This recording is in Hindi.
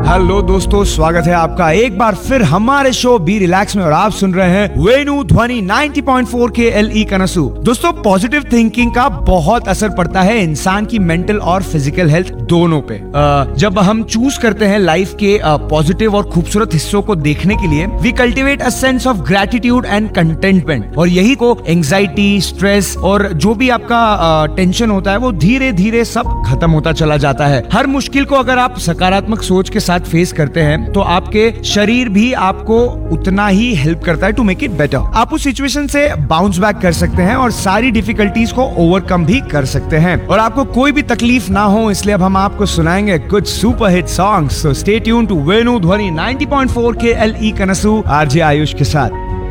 हेलो दोस्तों, स्वागत है आपका एक बार फिर हमारे शो बी रिलैक्स में और आप सुन रहे हैं वेणु ध्वनि 90.4 के एलई कनसु। दोस्तों, पॉजिटिव थिंकिंग का बहुत असर पड़ता है इंसान की मेंटल और फिजिकल हेल्थ दोनों पे। जब हम चूज करते हैं लाइफ के पॉजिटिव और खूबसूरत हिस्सों को देखने के लिए, we cultivate a sense of gratitude and contentment, और यही को एंजाइटी, स्ट्रेस और जो भी आपका टेंशन होता है वो धीरे धीरे सब खत्म होता चला जाता है। हर मुश्किल को अगर आप सकारात्मक सोच के साथ फेस करते हैं तो आपके शरीर भी आपको उतना ही हेल्प करता है टू मेक इट बेटर। आप उस सिचुएशन से बाउंस बैक कर सकते हैं और सारी डिफिकल्टीज को ओवरकम भी कर सकते हैं, और आपको कोई भी तकलीफ ना हो, इसलिए अब हम आपको सुनाएंगे कुछ super hit songs. So stay tune to वेणु ध्वनि 90.4 के एलई कनसु आरजे आयुष के साथ।